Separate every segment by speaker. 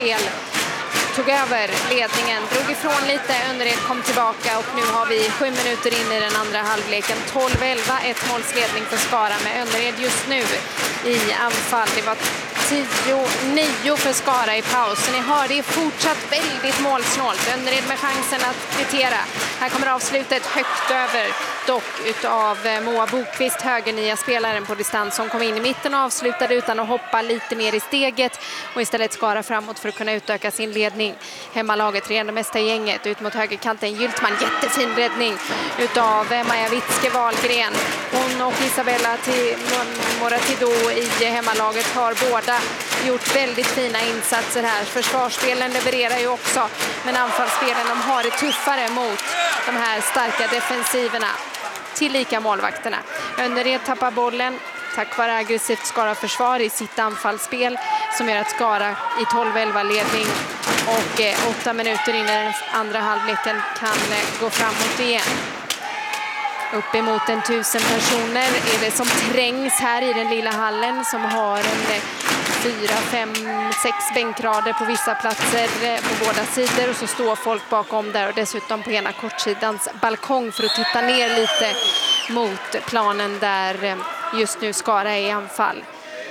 Speaker 1: El tog över ledningen, drog ifrån lite, Önnered kom tillbaka och nu har vi 7 minuter in i den andra halvleken. 12-11, 1-målsledning för Skara med Önnered just nu i anfall. Det var 10-9 för Skara i pausen. Ni hör, det är fortsatt väldigt målsnålt. Önnered med chansen att kvittera. Här kommer avslutet högt över dock utav Moa Bokvist, högernia spelaren på distans, som kom in i mitten och avslutade utan att hoppa lite mer i steget och istället Skara framåt för att kunna utöka sin ledning. Hemmalaget, regerande mästargänget, ut mot högerkanten. Gyltman, jättefin räddning utav Maja Witzke Wahlgren. Hon och Isabella Moratido i hemmalaget har båda gjort väldigt fina insatser här. Försvarsspelen levererar ju också, men anfallsspelen, de har det tuffare mot de här starka defensiverna. Tillika målvakterna. Önnered tappar bollen tack vare aggressivt Skara-försvar i sitt anfallsspel som gör att Skara i 12-11 ledning och 8 minuter in i den andra halvleken kan gå framåt igen. Uppemot 1000 personer är det som trängs här i den lilla hallen som har en 4, 5, 6 bänkrader på vissa platser på båda sidor, och så står folk bakom där och dessutom på ena kortsidans balkong för att titta ner lite mot planen där just nu Skara är i anfall.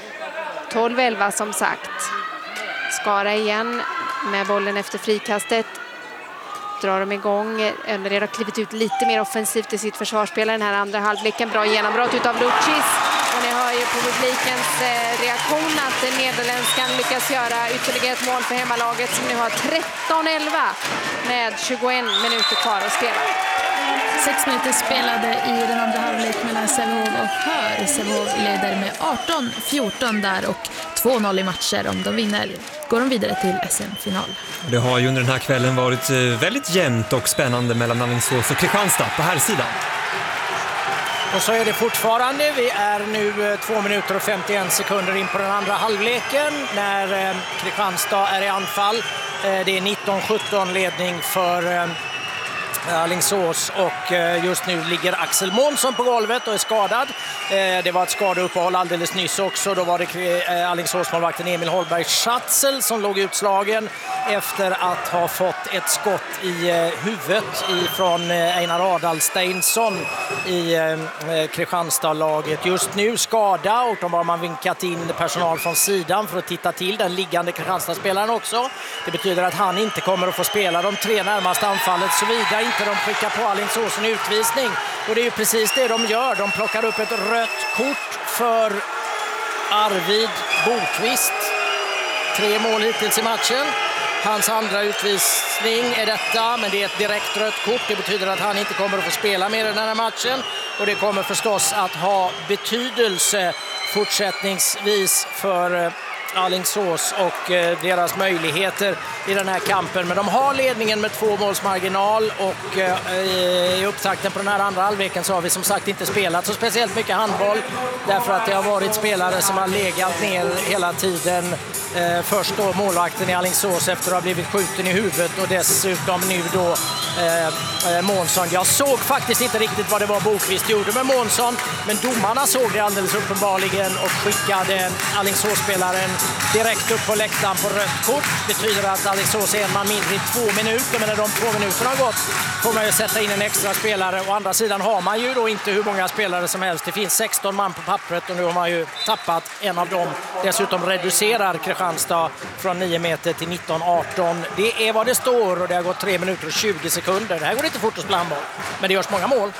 Speaker 1: 12-11 som sagt. Skara igen med bollen efter frikastet. Drar de igång. Önnered har klivit ut lite mer offensivt i sitt försvarsspel den här andra halvleken. Bra genombrott utav Lucis. Och ni hör ju på publikens reaktion att nederländskan lyckas göra ytterligare ett mål för hemmalaget som nu har 13-11 med 21 minuter kvar att spela.
Speaker 2: 6 minuter spelade i den andra halvlek mellan Sävehof och Höör. Sävehof leder med 18-14 där och 2-0 i matcher. Om de vinner går de vidare till SM-final.
Speaker 3: Det har ju under den här kvällen varit väldigt jämnt och spännande mellan Alingsås och Kristianstad på här sidan.
Speaker 4: Och så är det fortfarande. Vi är nu 2 minuter och 51 sekunder in på den andra halvleken när Kristianstad är i anfall. Det är 19-17 ledning för Alingsås och just nu ligger Axel Månsson på golvet och är skadad. Det var ett skadeuppehåll alldeles nyss också. Då var det Alingsås-målvakten Emil Holberg Schatzel som låg utslagen efter att ha fått ett skott i huvudet från Einar Adalsteinsson i Kristianstad-laget. Just nu skada, och de har man vinkat in personal från sidan för att titta till den liggande Kristianstad-spelaren också. Det betyder att han inte kommer att få spela de 3 närmaste anfallet såvida inte de skickar på Alingsås en utvisning. Och det är ju precis det de gör. De plockar upp ett rött kort för Arvid Bokvist. 3 mål hittills i matchen. Hans andra utvisning är detta, men det är ett direkt rött kort. Det betyder att han inte kommer att få spela mer i den här matchen. Och det kommer förstås att ha betydelse fortsättningsvis för Alingsås och deras möjligheter i den här kampen. Men de har ledningen med 2 målsmarginal och i upptakten på den här andra halvleken så har vi som sagt inte spelat så speciellt mycket handboll därför att det har varit spelare som har legat ner hela tiden. Först då målvakten i Alingsås efter att ha blivit skjuten i huvudet och dessutom nu då Månsson. Jag såg faktiskt inte riktigt vad det var Bokvist gjorde med Månsson, men domarna såg det alldeles uppenbarligen och skickade Alingsås-spelaren direkt upp på läktaren på rött kort. Betyder att Alingsås är en man mindre i 2 minuter, men när de 2 minuterna har gått får man ju sätta in en extra spelare. Å andra sidan har man ju då inte hur många spelare som helst. Det finns 16 man på pappret och nu har man ju tappat en av dem. Dessutom reducerar Kristianstad från 9 meter till 19-18. Det är vad det står och det har gått 3 minuter och 20 sekunder. Det här går inte fort att spela handboll, men det görs många mål.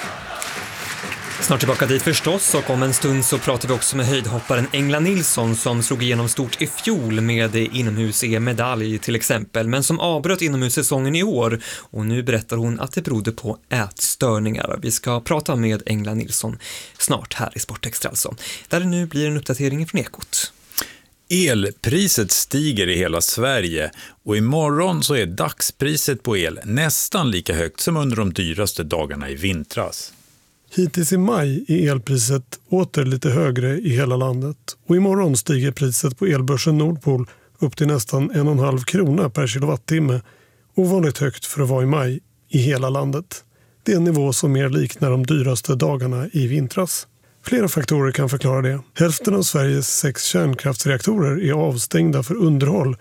Speaker 3: Snart tillbaka dit förstås, och om en stund så pratar vi också med höjdhopparen Engla Nilsson som slog igenom stort i fjol med inomhus-medalj till exempel, men som avbröt inomhussäsongen i år, och nu berättar hon att det berodde på ätstörningar. Vi ska prata med Engla Nilsson snart här i Sportextra alltså, där det nu blir en uppdatering från Ekot.
Speaker 5: Elpriset stiger i hela Sverige och imorgon så är dagspriset på el nästan lika högt som under de dyraste dagarna i vintras.
Speaker 6: Hittills i maj är elpriset åter lite högre i hela landet och imorgon stiger priset på elbörsen Nordpol upp till nästan 1,5 krona per kilowattimme, ovanligt högt för att vara i maj i hela landet. Det är en nivå som mer liknar de dyraste dagarna i vintras. Flera faktorer kan förklara det. Hälften av Sveriges 6 kärnkraftsreaktorer är avstängda för underhåll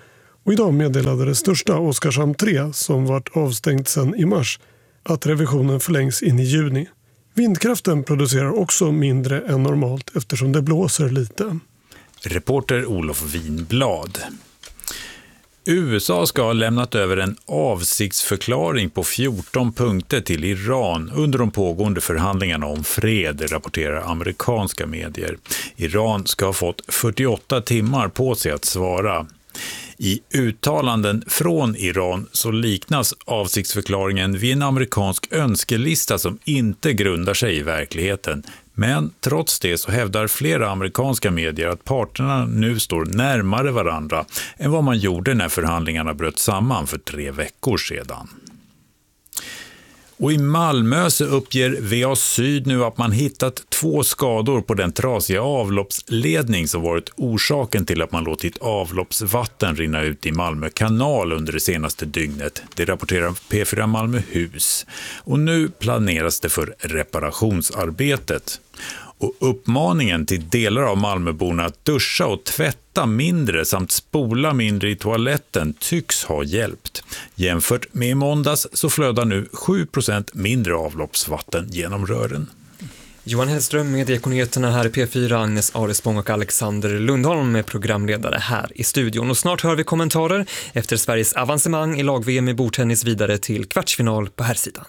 Speaker 6: Och idag meddelade det största Oskarshamn 3, som varit avstängt sedan i mars, att revisionen förlängs in i juni. Vindkraften producerar också mindre än normalt eftersom det blåser lite.
Speaker 5: Reporter Olof Winblad. USA ska ha lämnat över en avsiktsförklaring på 14 punkter till Iran under de pågående förhandlingarna om fred, rapporterar amerikanska medier. Iran ska ha fått 48 timmar på sig att svara. I uttalanden från Iran så liknas avsiktsförklaringen vid en amerikansk önskelista som inte grundar sig i verkligheten. Men trots det så hävdar flera amerikanska medier att parterna nu står närmare varandra än vad man gjorde när förhandlingarna bröt samman för 3 veckor sedan. Och i Malmö så uppger VA Syd nu att man hittat 2 skador på den trasiga avloppsledning som varit orsaken till att man låtit avloppsvatten rinna ut i Malmö kanal under det senaste dygnet. Det rapporterar P4 Malmöhus. Och nu planeras det för reparationsarbetet. Och uppmaningen till delar av Malmöborna att duscha och tvätta mindre samt spola mindre i toaletten tycks ha hjälpt. Jämfört med i måndags så flödar nu 7% mindre avloppsvatten genom rören.
Speaker 3: Johan Hellström med Ekonyheterna här i P4, Agnes Aresbong och Alexander Lundholm med programledare här i studion. Och snart hör vi kommentarer efter Sveriges avancemang i lag-VM i bordtennis vidare till kvartsfinal på herrsidan.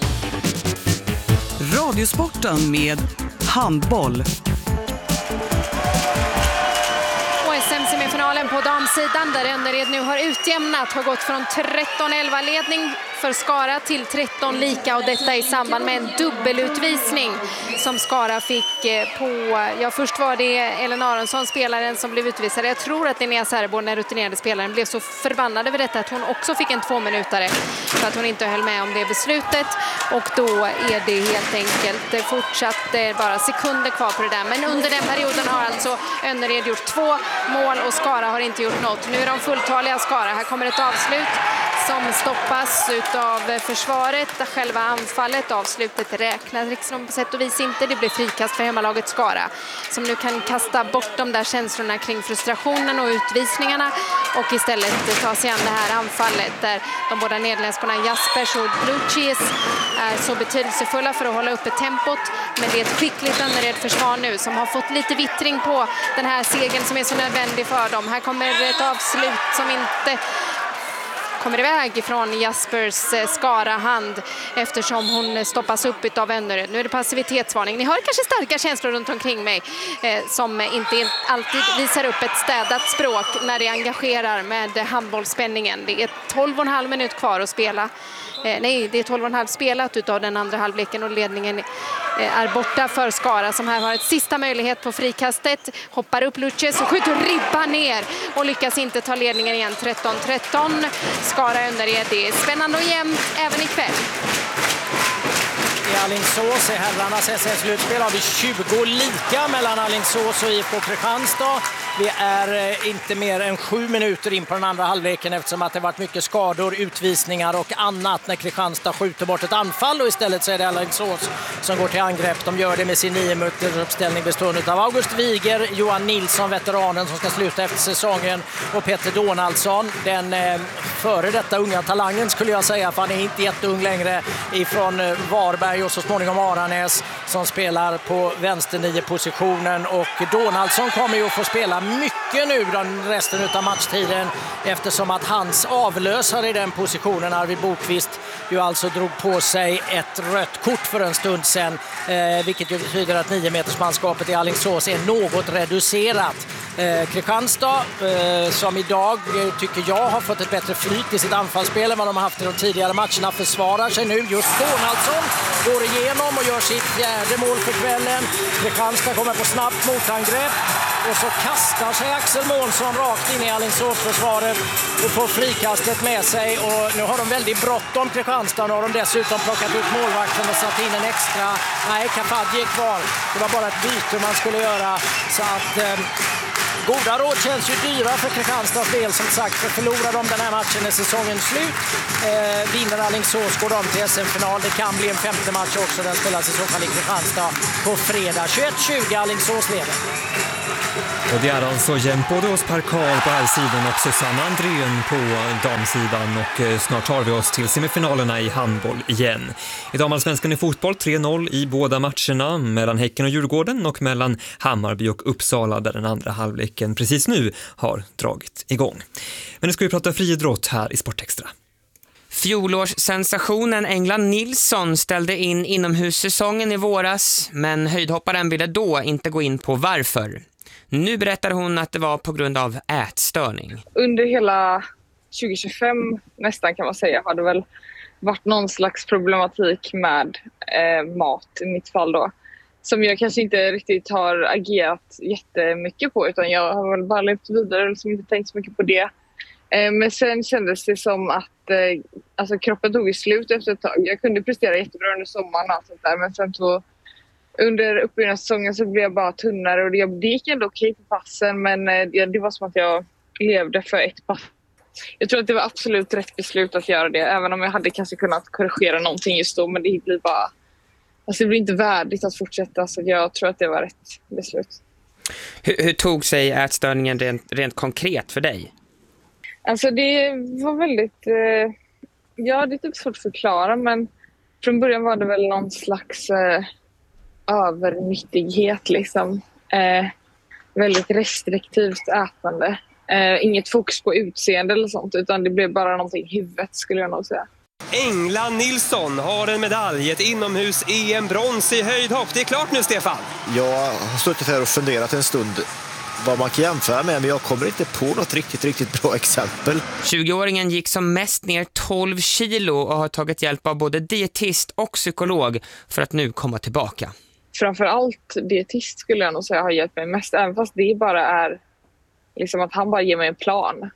Speaker 7: Radiosporten med handboll.
Speaker 1: Och SM-semifinalen på damsidan där Önnered nu har utjämnat, har gått från 13-11 ledning för Skara till 13 lika, och detta i samband med en dubbelutvisning som Skara fick på, först var det Ellen Aronsson, spelaren, som blev utvisad. Jag tror att Linnea Särborn, den rutinerade spelaren, blev så förbannad över detta att hon också fick en 2-minutare för att hon inte höll med om det beslutet, och då är det helt enkelt fortsatt bara sekunder kvar på det där. Men under den perioden har alltså Önnered gjort 2 mål och Skara har inte gjort något. Nu är de fulltaliga Skara. Här kommer ett avslut som stoppas utav försvaret. Själva anfallet, avslutet räknas liksom på sätt och vis inte. Det blir frikast för hemmalaget Skara, som nu kan kasta bort de där känslorna kring frustrationen och utvisningarna och istället ta sig an det här anfallet där de båda nederländskorna Jaspers och Lucis är så betydelsefulla för att hålla uppe tempot. Men det är ett skickligt Önnered-försvar nu som har fått lite vittring på den här segern som är så nödvändig för dem. Här kommer ett avslut som inte kommer iväg från Jaspers Skara-hand eftersom hon stoppas upp av Önnered. Nu är det passivitetsvarning. Ni hör kanske starka känslor runt omkring mig som inte alltid visar upp ett städat språk när det engagerar med handbollsspänningen. Det är 12,5 minut kvar att spela. Nej, det är 12,5 spelat utav den andra halvleken och ledningen är borta för Skara som här har ett sista möjlighet på frikastet. Hoppar upp Luches och skjuter ribban ner och lyckas inte ta ledningen igen. 13-13. Skara Önnered. Det är spännande och jämnt även ikväll.
Speaker 4: I Alingsås i herrarnas SS-slutspel har vi 20 lika mellan Alingsås och IFK Kristianstad. Vi är inte mer än 7 minuter in på den andra halvleken eftersom att det varit mycket skador, utvisningar och annat när Kristianstad skjuter bort ett anfall, och istället så är det Alingsås som går till angrepp. De gör det med sin 9 minuters uppställning bestående av August Wiger, Johan Nilsson, veteranen som ska sluta efter säsongen, och Petter Donaldsson, den före detta unga talangen skulle jag säga, för han är inte jätteung längre, ifrån Varberg och så småningom Aranäs, som spelar på vänster-9-positionen. Och Donaldsson kommer ju att få spela mycket nu den resten av matchtiden eftersom att hans avlösare i den positionen, Arvid Bokvist, ju alltså drog på sig ett rött kort för en stund sedan, vilket ju betyder att 9-metersmanskapet i Alingsås är något reducerat. Kristianstad som idag tycker jag har fått ett bättre flyt i sitt anfallsspel än vad de har haft i de tidigare matcherna, försvarar sig nu. Just Donaldsson går igenom och gör sitt 4:e mål för kvällen. Kristianstad kommer på snabbt motangrepp och så kastar sig Axel Månsson rakt in i Alingsås-försvaret och får frikastet med sig. Och nu har de väldigt bråttom Kristianstad, och har de dessutom plockat ut målvakten och satt in en extra. Nej, Kafadji är kvar. Det var bara ett byte man skulle göra, så att Goda råd känns ju dyra för Kristianstads del som sagt, för förlorar de den här matchen när säsongen slut. Vinner Alingsås går de till SM-final. Det kan bli en femte match också, den spelas i så fall i Kristianstad på fredag. 21-20 Alingsås leder.
Speaker 3: Och det är alltså jämnt både hos Per Karl på här sidan och Susanne Andrén på damsidan, och snart tar vi oss till semifinalerna i handboll igen. I damallsvenskan i fotboll 3-0 i båda matcherna mellan Häcken och Djurgården och mellan Hammarby och Uppsala, där den andra halvleken precis nu har dragit igång. Men nu ska vi prata friidrott här i Sportextra.
Speaker 8: Fjolårssensationen Engla Nilsson ställde in inomhussäsongen i våras, men höjdhopparen ville då inte gå in på varför. Nu berättar hon att det var på grund av ätstörning.
Speaker 9: Under hela 2025 nästan kan man säga har det väl varit någon slags problematik med mat i mitt fall då. Som jag kanske inte riktigt har agerat jättemycket på, utan jag har väl bara levt vidare och inte tänkt så mycket på det. Men sen kändes det som att alltså kroppen tog i slut efter ett tag. Jag kunde prestera jättebra under sommaren och allt sånt där, men sen så under uppbyggnadssäsongen så blev jag bara tunnare och det gick ändå okej på passen, men det var som att jag levde för ett pass. Jag tror att det var absolut rätt beslut att göra det, även om jag hade kanske kunnat korrigera någonting just då, men det blir bara, alltså det blir inte värdigt att fortsätta, så jag tror att det var rätt beslut.
Speaker 8: Hur tog sig ätstörningen rent konkret för dig?
Speaker 9: Alltså det var väldigt, ja det är typ svårt att förklara, men från början var det väl någon slags övernyttighet liksom. Väldigt restriktivt ätande. Inget fokus på utseende eller sånt, utan det blev bara någonting i huvudet skulle jag nog säga.
Speaker 10: Engla Nilsson har en medalj, ett inomhus EM-brons i höjdhopp. Det är klart nu, Stefan.
Speaker 11: Jag har suttit här och funderat en stund vad man kan jämföra med, men jag kommer inte på något riktigt bra exempel.
Speaker 8: 20-åringen gick som mest ner 12 kilo och har tagit hjälp av både dietist och psykolog för att nu komma tillbaka.
Speaker 9: Framförallt dietist skulle jag nog säga har hjälpt mig mest, även fast det bara är liksom att han bara ger mig en plan.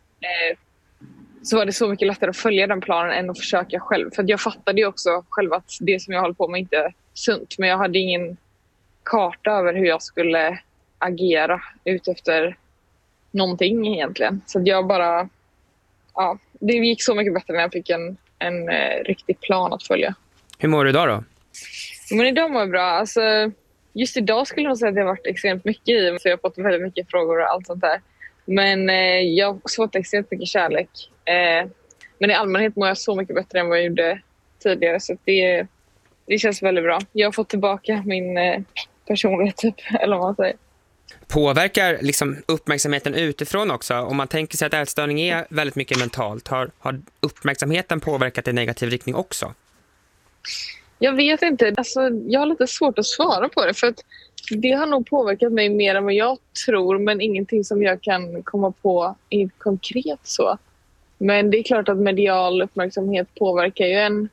Speaker 9: Så var det så mycket lättare att följa den planen än att försöka själv. För jag fattade ju också själv att det som jag håller på med inte är sunt, men jag hade ingen karta över hur jag skulle agera ut efter någonting egentligen. Så jag bara, ja, det gick så mycket bättre när jag fick en riktig plan att följa.
Speaker 8: Hur mår du idag då?
Speaker 9: Men idag mår jag bra. Alltså, just idag skulle jag säga att det har varit extremt mycket i. Så jag har fått väldigt mycket frågor och allt sånt där. Men jag har fått extremt mycket kärlek. Men i allmänhet mår jag så mycket bättre än vad jag gjorde tidigare. Så det känns väldigt bra. Jag har fått tillbaka min personlighet typ, eller vad man säger.
Speaker 8: Påverkar liksom uppmärksamheten utifrån också? Om man tänker sig att ätstörning är väldigt mycket mentalt. Har uppmärksamheten påverkat i negativ riktning också?
Speaker 9: Jag vet inte. Alltså, jag har lite svårt att svara på det. För att det har nog påverkat mig mer än vad jag tror. Men ingenting som jag kan komma på i konkret så. Men det är klart att medial uppmärksamhet påverkar ju en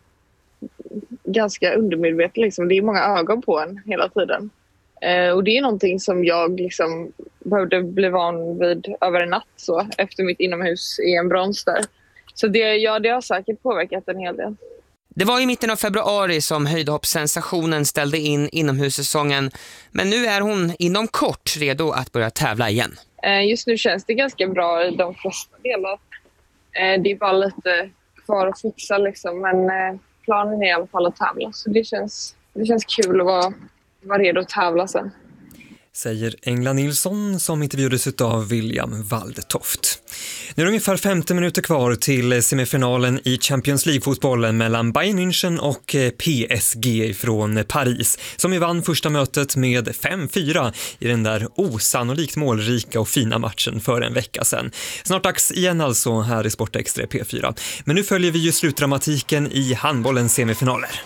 Speaker 9: ganska undermedvetet. Liksom. Det är många ögon på en hela tiden. Och det är någonting som jag liksom behövde bli van vid över en natt så, efter mitt inomhus i en brons där. Så det har säkert påverkat en hel del.
Speaker 8: Det var i mitten av februari som höjdhoppssensationen ställde in inomhussäsongen. Men nu är hon inom kort redo att börja tävla igen.
Speaker 9: Just nu känns det ganska bra i de flesta delar. Det är bara lite kvar att fixa liksom. Men planen är i alla fall att tävla. Så det känns kul att vara redo att tävla sen.
Speaker 3: Säger Engla Nilsson som intervjuades av William Waldtoft. Nu är det ungefär 50 minuter kvar till semifinalen i Champions League-fotbollen mellan Bayern München och PSG från Paris, som ju vann första mötet med 5-4 i den där osannolikt målrika och fina matchen för en vecka sedan. Snart dags igen alltså här i Sportextra P4. Men nu följer vi ju slutdramatiken i handbollens semifinaler.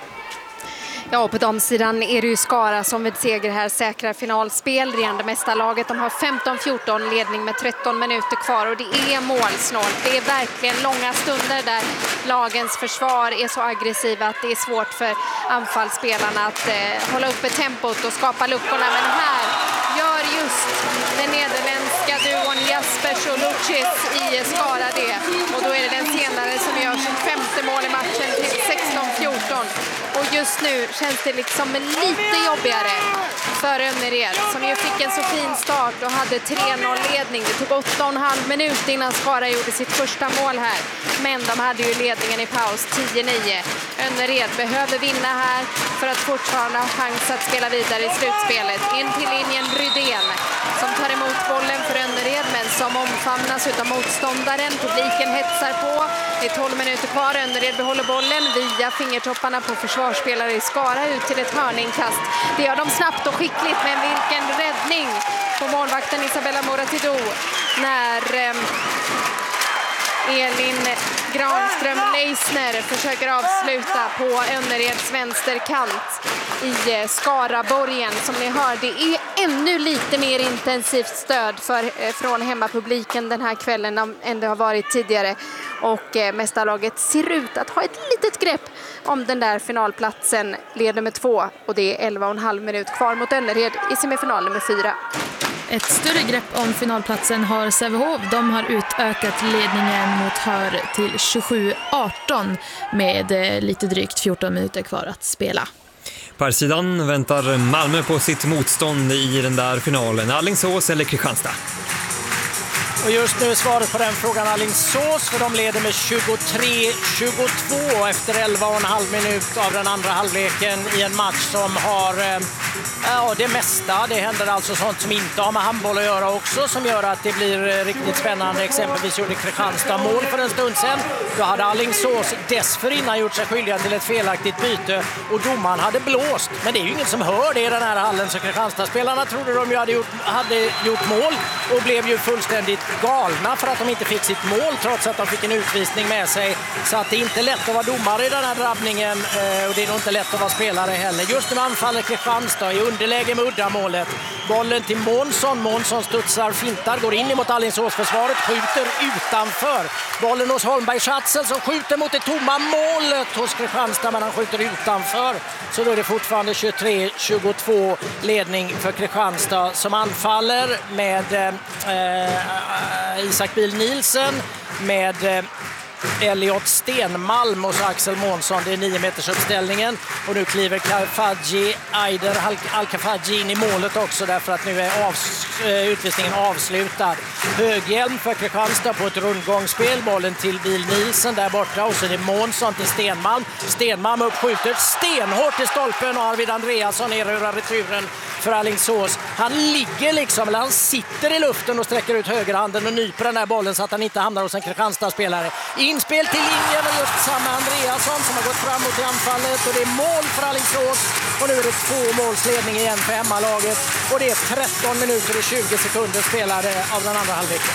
Speaker 1: Ja, på damsidan är det ju Skara som vid seger här säkrar finalspel. Regerande mästarlaget, de har 15-14 ledning med 13 minuter kvar och det är målsnålt. Det är verkligen långa stunder där lagens försvar är så aggressiva att det är svårt för anfallsspelarna att hålla uppe tempot och skapa luckorna. Men här gör just den nederländska duon Jaspers och Lucis i Skara det. Och då är det den senare som gör sitt femte mål i matchen till 16-14. Och just nu känns det liksom lite jobbigare för Önnered som ju fick en så fin start och hade 3-0-ledning. Det tog 8,5 minuter innan Skara gjorde sitt första mål här. Men de hade ju ledningen i paus 10-9. Önnered behöver vinna här för att fortfarande ha chans att spela vidare i slutspelet. In till linjen Rydén som tar emot bollen för Önnered men som omfamnas utav motståndaren. Publiken hetsar på. Det är 12 minuter kvar. Önnered behåller bollen via fingertopparna på försvarsspelare i Skara ut till ett hörninkast. Det gör de snabbt och skickligt, men vilken räddning på målvakten Isabella Moratidou när Elin Granström-Leisner försöker avsluta på Önnereds vänsterkant i Skaraborgen. Som ni hör, det är ännu lite mer intensivt stöd från hemmapubliken den här kvällen än det har varit tidigare. Och mästarlaget ser ut att ha ett litet grepp om den där finalplatsen, led nummer 2. Och det är 11,5 minut kvar mot Önnered i semifinal nummer 4.
Speaker 2: Ett större grepp om finalplatsen har Sävehof. De har utökat ledningen mot Hör till 27-18 med lite drygt 14 minuter kvar att spela.
Speaker 3: På här sidan väntar Malmö på sitt motstånd i den där finalen. Alingsås eller Kristianstad?
Speaker 4: Och just nu är svaret på den frågan Alingsås, för de leder med 23-22 efter 11,5 minut av den andra halvleken i en match som har det mesta. Det händer alltså sånt som inte har med handboll att göra också, som gör att det blir riktigt spännande. Exempelvis gjorde Kristianstad mål för en stund sedan. Då hade Alingsås dessförinnan gjort sig skyldiga till ett felaktigt byte och domaren hade blåst. Men det är ju ingen som hör det i den här hallen, så Kristianstadsspelarna trodde de ju hade gjort mål och blev ju fullständigt galna för att de inte fick sitt mål trots att de fick en utvisning med sig. Så att det är inte lätt att vara domare i den här drabbningen och det är nog inte lätt att vara spelare heller. Just nu anfaller Kristianstad i underläge med uddamålet. Bollen till Månsson. Månsson studsar, fintar, går in mot Alingsåsförsvaret, skjuter utanför. Bollen hos Holmberg Schatzel som skjuter mot det tomma målet hos Kristianstad, men han skjuter utanför. Så då är det fortfarande 23-22 ledning för Kristianstad som anfaller med Isak Bil Nielsen, med Elliot Stenmalm och så Axel Månsson. Det är 9 meters uppställningen och nu kliver Aider Al-Kafaji in i målet också, därför att nu är utvisningen avslutad. Höghjälm för Kristianstad på ett rundgångsspel. Bollen till Bil Nielsen där borta och så är det Månsson till Stenmalm. Stenmalm uppskjuter stenhårt i stolpen och Arvid Andreasson erövrar returen för Alingsås. Han ligger liksom, eller han sitter i luften och sträcker ut högerhanden och nyper den här bollen så att han inte hamnar hos en Kristianstad-spelare. Inspel till linjen och just samma Andreasson som har gått framåt i anfallet och det är mål för Alingsås. Och nu är det 2 målsledning igen för hemmalaget och det är 13 minuter och 20 sekunder spelade av den andra halvleken.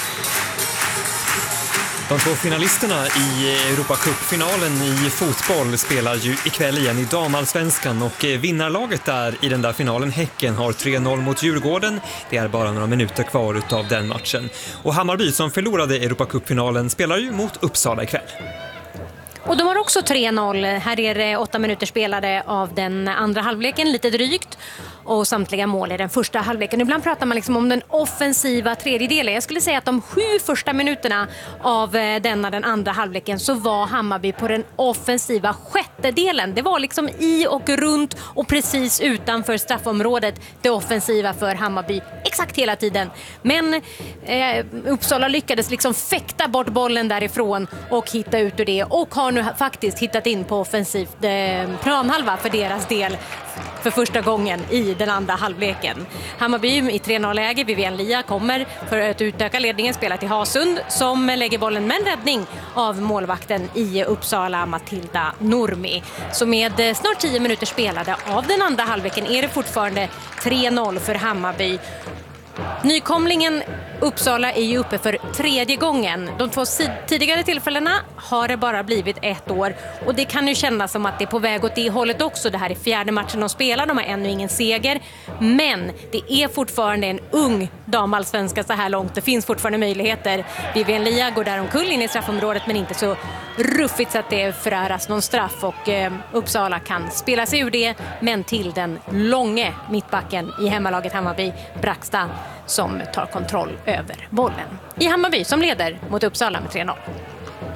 Speaker 3: De 2 finalisterna i Europacup-finalen i fotboll spelar ju ikväll igen i damallsvenskan och vinnarlaget där i den där finalen, Häcken, har 3-0 mot Djurgården. Det är bara några minuter kvar utav den matchen. Och Hammarby som förlorade Europacup-finalen spelar ju mot Uppsala ikväll.
Speaker 12: Och de har också 3-0. Här är det 8 minuter spelade av den andra halvleken, lite drygt. Och samtliga mål i den första halvleken. Ibland pratar man liksom om den offensiva tredjedelen. Jag skulle säga att de 7 första minuterna av den andra halvleken så var Hammarby på den offensiva sjättedelen. Det var liksom i och runt och precis utanför straffområdet det offensiva för Hammarby exakt hela tiden. Men Uppsala lyckades liksom fäkta bort bollen därifrån och hitta ut ur det. Och har nu faktiskt hittat in på offensivt planhalva för deras del för första gången i den andra halvleken. Hammarby i 3-0-läge. Vivian Lia kommer för att utöka ledningen, spela till Hasund som lägger bollen med en räddning av målvakten i Uppsala, Matilda Nurmi. Så med snart 10 minuter spelade av den andra halvleken är det fortfarande 3-0 för Hammarby. Nykomlingen Uppsala är ju uppe för 3:e gången. De 2 tidigare tillfällena har det bara blivit 1 år. Och det kan ju kännas som att det är på väg åt det hållet också. Det här är 4:e matchen de spelar. De har ännu ingen seger. Men det är fortfarande en ung damallsvenska så här långt. Det finns fortfarande möjligheter. Vivian Lia går där omkull in i straffområdet, men inte så ruffigt så att det föräras någon straff. Och Uppsala kan spela sig ur det. Men till den långe mittbacken i hemmalaget Hammarby, Braxta, som tar kontroll över bollen. I Hammarby som leder mot Uppsala med 3-0.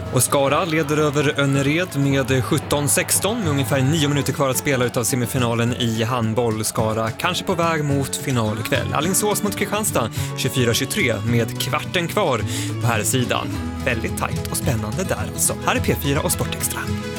Speaker 3: Och Skara leder över Önnered med 17-16 med ungefär 9 minuter kvar att spela utav semifinalen i handboll. Skara kanske på väg mot final ikväll. Alingsås mot Kristianstad 24-23 med kvarten kvar på här sidan. Väldigt tajt och spännande där alltså. Här är P4 och Sportextra.